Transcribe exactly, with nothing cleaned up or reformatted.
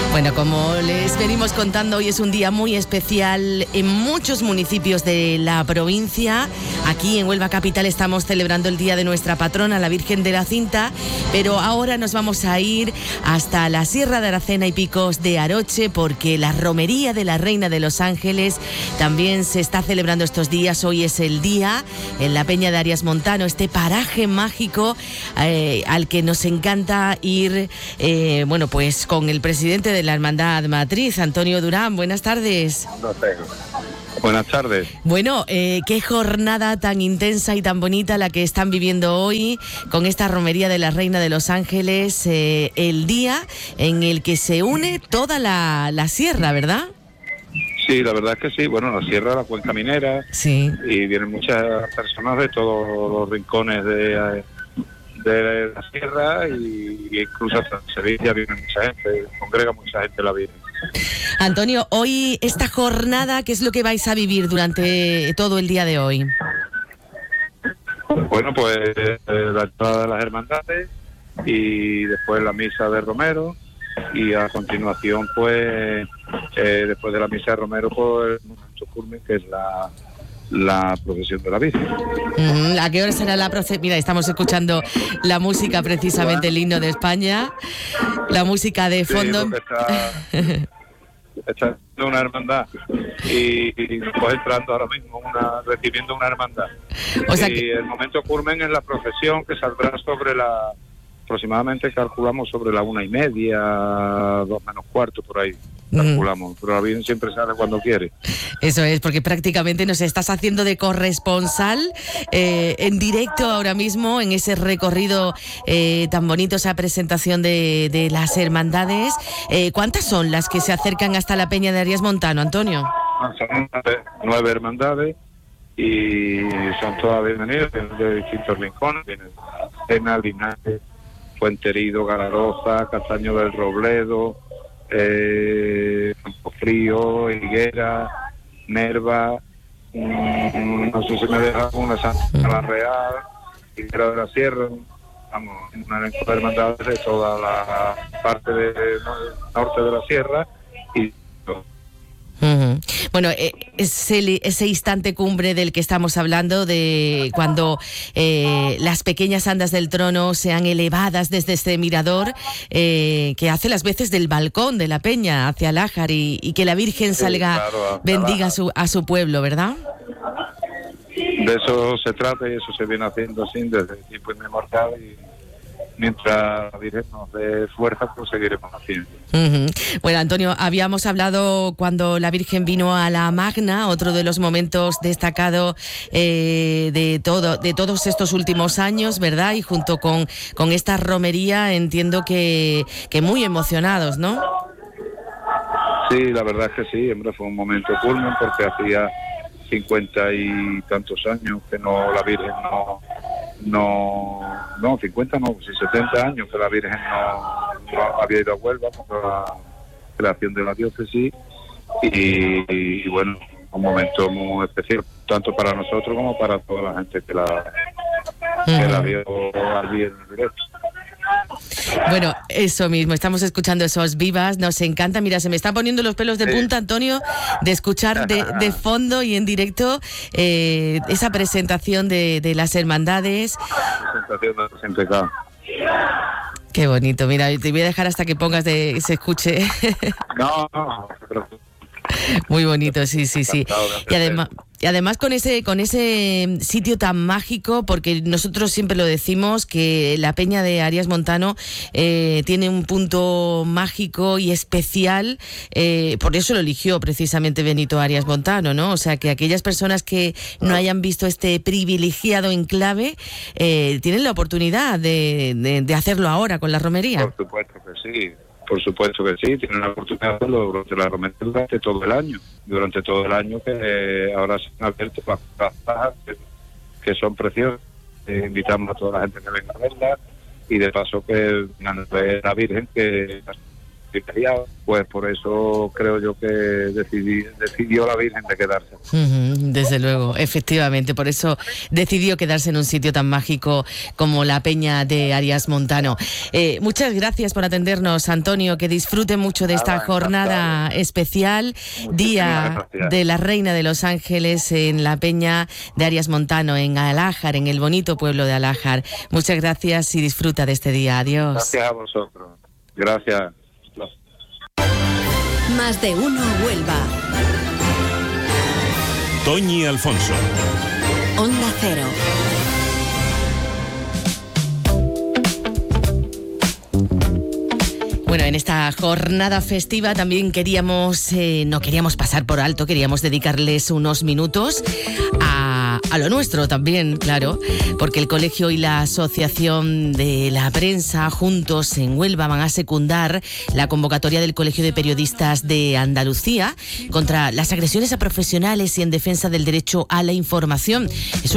Bueno, como les venimos contando, hoy es un día muy especial en muchos municipios de la provincia. Aquí en Huelva Capital estamos celebrando el día de nuestra patrona, la Virgen de la Cinta, pero ahora nos vamos a ir hasta la Sierra de Aracena y Picos de Aroche, porque la romería de la Reina de los Ángeles también se está celebrando estos días. Hoy es el día en la Peña de Arias Montano, este paraje mágico eh, al que nos encanta ir, eh, bueno, pues con el presidente de la Hermandad Matriz, Antonio Durán. Buenas tardes. No tengo. Buenas tardes. Bueno, eh, qué jornada tan intensa y tan bonita la que están viviendo hoy con esta romería de la Reina de los Ángeles, eh, el día en el que se une toda la, la sierra, ¿verdad? Sí, la verdad es que sí. Bueno, la sierra, la cuenca minera. Sí. Y vienen muchas personas de todos los rincones de, de la sierra, y, y incluso hasta Sevilla viene mucha gente, congrega mucha gente la Virgen. Antonio, hoy esta jornada, ¿qué es lo que vais a vivir durante todo el día de hoy? Bueno, pues eh, la entrada de las hermandades y después la misa de Romero, y a continuación pues eh, después de la misa de Romero pues el momento culmen, que es la la procesión de la Virgen. Uh-huh. ¿A qué hora será la procesión? Mira, estamos escuchando la música, precisamente el himno de España, la música de fondo. Sí, está, está en una hermandad y, y pues entrando ahora mismo una, recibiendo una hermandad. O sea y que... el momento culmen es la procesión, que saldrá sobre la, aproximadamente calculamos sobre la una y media, dos menos cuarto, por ahí. Calculamos, pero la Virgen siempre sale cuando quiere. Eso es, porque prácticamente nos estás haciendo de corresponsal eh, en directo ahora mismo en ese recorrido eh, tan bonito, esa presentación de, de las hermandades. Eh, ¿Cuántas son las que se acercan hasta la Peña de Arias Montano, Antonio? Son nueve hermandades y son todas bienvenidas, vienen de distintos rincones, vienen Tena, Linares, Fuenterido, Galaroza, Castaño del Robledo, Eh, Campo Frío, Higuera, Nerva, um, no sé si me deja una Santa La Real, Higuera de la Sierra, vamos, una elenco de hermandades de toda la parte del norte de la Sierra. Y Uh-huh. Bueno, eh, ese, ese instante cumbre del que estamos hablando, de cuando eh, las pequeñas andas del trono sean elevadas desde este mirador eh, que hace las veces del balcón de la peña hacia Lájar, y, y que la Virgen salga, sí, claro, bendiga a su, a su pueblo, ¿verdad? De eso se trata, y eso se viene haciendo así desde tiempo inmemorial, y mientras la Virgen nos dé fuerza, pues seguiremos haciendo. Uh-huh. Bueno, Antonio, habíamos hablado cuando la Virgen vino a la Magna, otro de los momentos destacados eh, de todo, de todos estos últimos años, ¿verdad? Y junto con, con esta romería, entiendo que, que muy emocionados, ¿no? Sí, la verdad es que sí, hombre, fue un momento culmen, porque hacía cincuenta y tantos años que no la Virgen no... no no cincuenta no sí, setenta años que la Virgen no, no había ido a Huelva por la creación de la diócesis, y, y bueno, un momento muy especial tanto para nosotros como para toda la gente que la que la vio allí en directo. Bueno, eso mismo, estamos escuchando esos vivas, nos encanta. Mira, se me están poniendo los pelos de punta, Antonio, de escuchar de, de fondo y en directo eh, esa presentación de, de las hermandades. Presentación de los entregados. Qué bonito, mira, te voy a dejar hasta que pongas de se escuche. No, no, pero... Muy bonito, sí, sí, sí. Y además, y además con ese, con ese sitio tan mágico, porque nosotros siempre lo decimos, que la Peña de Arias Montano eh, tiene un punto mágico y especial, eh, por eso lo eligió precisamente Benito Arias Montano, ¿no? O sea, que aquellas personas que no hayan visto este privilegiado enclave eh, tienen la oportunidad de, de, de hacerlo ahora con la romería. Por supuesto que sí. Por supuesto que sí, tienen la oportunidad de hacerlo durante la romería durante todo el año. Durante todo el año que eh, ahora se han abierto las plazas que, que son preciosas. Eh, invitamos a toda la gente que venga a verla, y de paso que vengan a ver a la Virgen, que privilegiados, pues por eso creo yo que decidí, decidió la Virgen de quedarse. Uh-huh, desde luego, efectivamente, por eso decidió quedarse en un sitio tan mágico como la Peña de Arias Montano. Eh, muchas gracias por atendernos, Antonio, que disfrute mucho de esta Nada, jornada encantado. especial, Muchísimas Día gracias. de la Reina de los Ángeles en la Peña de Arias Montano, en Alájar, en el bonito pueblo de Alájar. Muchas gracias y disfruta de este día. Adiós. Gracias a vosotros. Gracias. Más de uno Huelva. Toñi Alfonso. Onda Cero. Bueno, en esta jornada festiva también queríamos, eh, no queríamos pasar por alto, queríamos dedicarles unos minutos a, a lo nuestro también, claro, porque el colegio y la asociación de la prensa juntos en Huelva van a secundar la convocatoria del Colegio de Periodistas de Andalucía contra las agresiones a profesionales y en defensa del derecho a la información. Es